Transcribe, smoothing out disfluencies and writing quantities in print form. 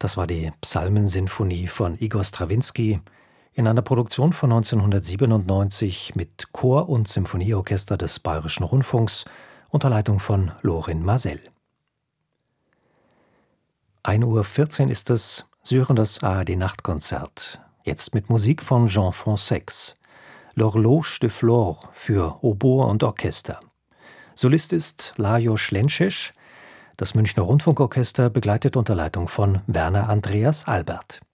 Das war die Psalmensinfonie von Igor Strawinski in einer Produktion von 1997 mit Chor und Symphonieorchester des Bayerischen Rundfunks unter Leitung von Lorin Maazel. 1:14 Uhr ist es, Sie hören das ARD-Nachtkonzert. Jetzt mit Musik von Jean Fransex. L'Horloge de Flore für Oboe und Orchester. Solist ist Lajos Lenčiš. Das Münchner Rundfunkorchester begleitet unter Leitung von Werner Andreas Albert.